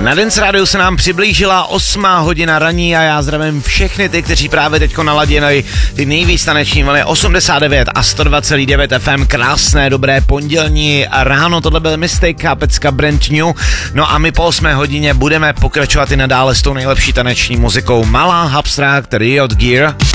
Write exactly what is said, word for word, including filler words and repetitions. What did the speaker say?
Na Dance Rádiu se nám přiblížila osmá hodina raní a já zdravím všechny ty, kteří právě teďko naladili ty nejvíc taneční vlny osmdesát devět a sto dva celá devět F M. Krásné, dobré pondělní ráno, tohle byl Mistake a pecka Brand New. No a my po osmé hodině budeme pokračovat i nadále s tou nejlepší taneční muzikou. Malá Abstract, Riot Gear.